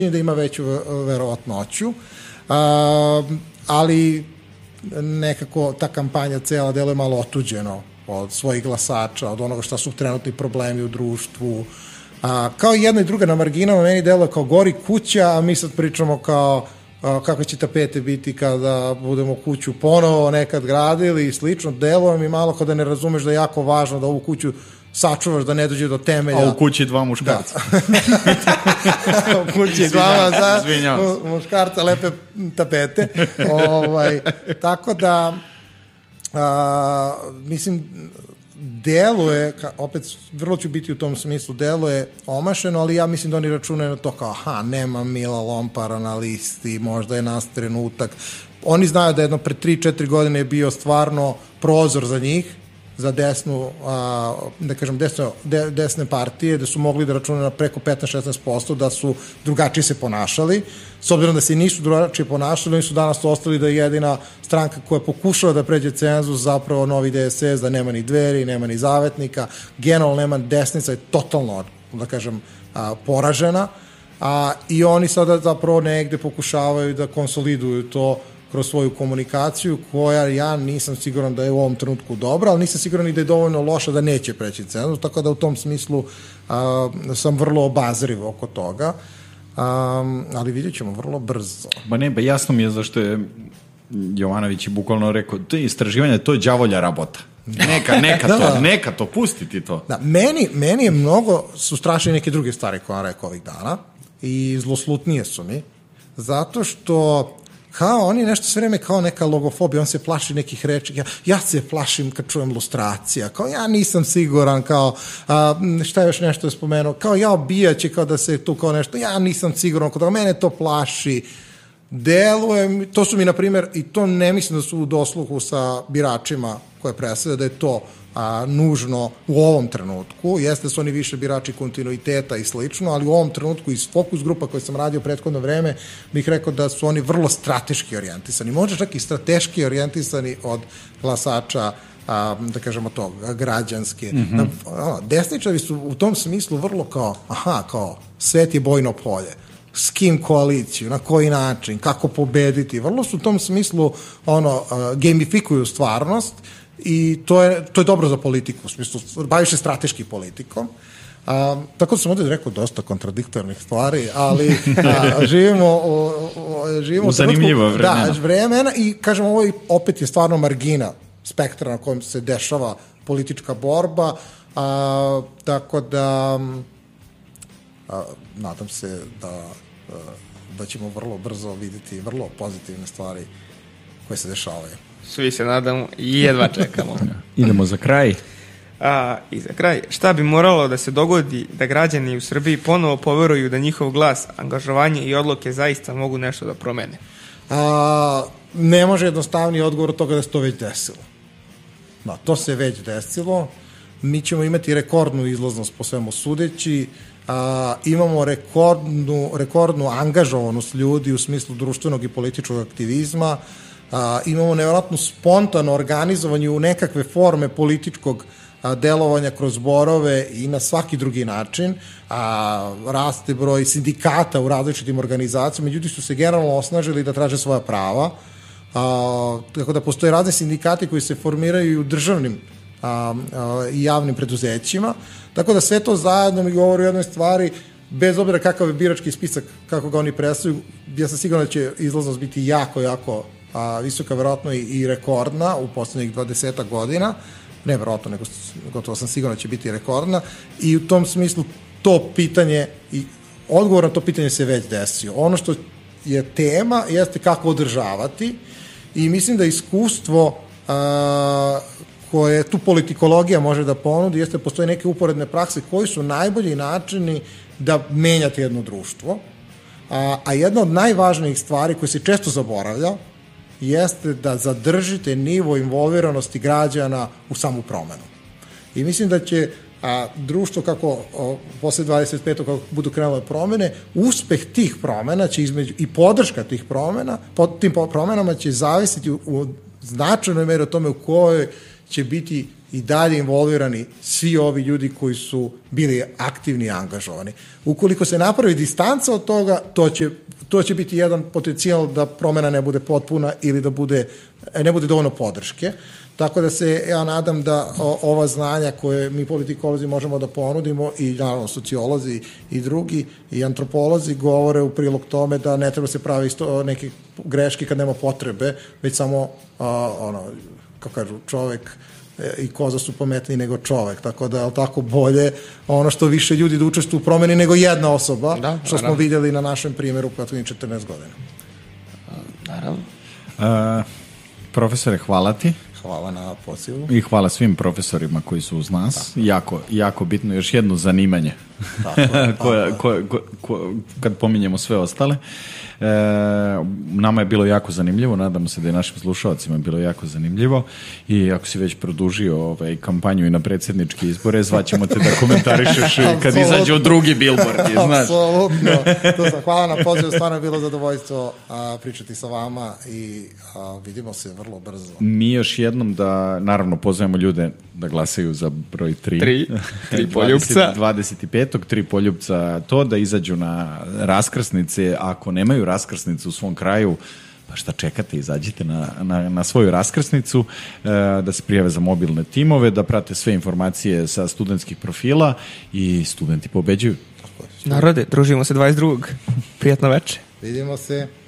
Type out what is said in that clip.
da ima veću verovatnoću, ali nekako ta kampanja cela deluje malo otuđeno od svojih glasača, od onoga šta su trenutni problemi u društvu. Kao i jedna i druga na marginama, meni deluje kao gori kuća, a mi sad pričamo kao kako će tapete biti kada budemo kuću ponovo nekad gradili i slično. Deluje mi malo kao da ne razumeš da je jako važno da ovu kuću sačuvaš, da ne dođe do temelja. A u kući 2 muškarca. U kući 2 muškarca, lepe tapete. Tako da, mislim, deluje, opet vrlo ću biti u tom smislu, deluje omašeno, ali ja mislim da oni računaju na to kao, nema Mila Lompara na listi, možda je nas trenutak. Oni znaju da jedno pre 3-4 godine je bio stvarno prozor za njih, za desnu, da kažem, desne partije, da su mogli da računaju na preko 15-16%, da su drugačije se ponašali. S obzirom da se nisu drugačije ponašali, oni su danas ostali da je jedina stranka koja pokušava da pređe cenzus, zapravo novi DSS, da nema ni Dveri, nema ni Zavetnika, generalno nema desnica, je totalno, da kažem, poražena. I oni sada zapravo negde pokušavaju da konsoliduju to kroz svoju komunikaciju, koja ja nisam siguran da je u ovom trenutku dobra, ali nisam siguran i da je dovoljno loša da neće preći cenzus, tako da u tom smislu sam vrlo obazriv oko toga, ali vidjet ćemo vrlo brzo. Jasno mi je zašto je Jovanović bukvalno rekao, to je istraživanje, to je đavolja rabota. Neka to, pustiti to. Da, meni je mnogo, su strašne neke druge stvari koje on rekao ovih dana i zloslutnije su mi, zato što kao oni nešto sve vreme kao neka logofobija, on se plaši nekih reči, ja se plašim kad čujem lustracija, kao ja nisam siguran, kao šta je još nešto je spomenuo, kao ja obijaće kao da se tu kao nešto, ja nisam siguran, kao mene to plaši, deluje, to su mi na primjer, i to ne mislim da su u dosluhu sa biračima koje predstavlja, da je to nužno u ovom trenutku, jeste su oni više birači kontinuiteta i slično, ali u ovom trenutku iz fokus grupa koje sam radio prethodno vreme bih rekao da su oni vrlo strateški orijentisani, možda čak i strateški orijentisani od glasača, da kažemo to, građanske. Desničari su u tom smislu vrlo kao svet je bojno polje, s kim koaliciju, na koji način, kako pobediti, vrlo su u tom smislu gamifikuju stvarnost. I to je dobro za politiku, u smislu, baviš se strateški politikom. Tako da sam ovdje rekao dosta kontradiktornih stvari, ali živimo u zanimljivo vremena. Da, vremena i kažem, ovo opet je stvarno margina spektra na kojem se dešava politička borba, tako da nadam se da ćemo vrlo brzo vidjeti vrlo pozitivne stvari koje se dešavaju. Svi se nadamo i jedva čekamo. Idemo za kraj. I za kraj, šta bi moralo da se dogodi da građani u Srbiji ponovo poveruju da njihov glas, angažovanje i odluke zaista mogu nešto da promene? Ne može jednostavniji odgovor od toga da se to već desilo. Da, to se već desilo. Mi ćemo imati rekordnu izlaznost po svemu sudeći. Imamo rekordnu angažovanost ljudi u smislu društvenog i političkog aktivizma. Imamo nevjerojatno spontano organizovanje u nekakve forme političkog delovanja kroz zborove i na svaki drugi način. Raste broj sindikata u različitim organizacijama, ljudi su se generalno osnažili da traže svoja prava, tako da postoje razne sindikati koji se formiraju i u državnim i javnim preduzećima, tako da sve to zajedno mi govori o jednoj stvari, bez obzira kakav je birački spisak, kako ga oni predstavljaju, ja sam siguran da će izlaznost biti jako, jako visoka, verovatno i rekordna u poslednjih 20 godina, ne verovatno, nego gotovo sam siguran da će biti rekordna, i u tom smislu to pitanje i odgovor na to pitanje se već desio. Ono što je tema jeste kako održavati, i mislim da iskustvo koje tu politikologija može da ponudi jeste postoje neke uporedne prakse koji su najbolji načini da menjate jedno društvo, a jedna od najvažnijih stvari koje se često zaboravlja jeste da zadržite nivo involviranosti građana u samu promenu. I mislim da će društvo kako posle 25. kako budu krenule promene, uspeh tih promena će i podrška tih promena, pod tim promenama će zavisiti u značajnoj meri o tome u kojoj će biti i dalje involvirani svi ovi ljudi koji su bili aktivni i angažovani. Ukoliko se napravi distanca od toga, to će biti jedan potencijal da promena ne bude potpuna ili da ne bude dovoljno podrške. Tako da se ja nadam da ova znanja koje mi politikolozi možemo da ponudimo i naravno sociolozi i drugi i antropolozi govore u prilog tome da ne treba se pravi neke greške kad nema potrebe, već samo kako kažu, čovek i koza su pametniji nego čovek, tako da je tako bolje što više ljudi da učestvuju u promeni nego jedna osoba, što smo vidjeli na našem primjeru prethodnih 14 godina. Naravno. Profesore, hvala ti. Hvala na pozivu. I hvala svim profesorima koji su uz nas. Jako bitno, još jedno zanimanje. Kad pominjemo sve ostale. Nama je bilo jako zanimljivo, nadamo se da je našim slušalcima bilo jako zanimljivo i ako si već produžio kampanju i na predsjedničke izbore, zvaćemo te da komentarišeš kad izađe od drugi billboardi, znaš. Apsolutno. Hvala na pozivu, stvarno je bilo zadovoljstvo pričati sa vama i vidimo se vrlo brzo. Mi još jednom da, naravno, pozovemo ljude da glasaju za broj 3. 3 poljupca. 25. 3 poljupca, to da izađu na raskrsnice, ako nemaju raskrsnicu u svom kraju, pa šta čekate, izađite na svoju raskrsnicu, da se prijave za mobilne timove, da prate sve informacije sa studentskih profila i studenti pobeđuju. Narode, družimo se 22. Prijatno večer. Vidimo se.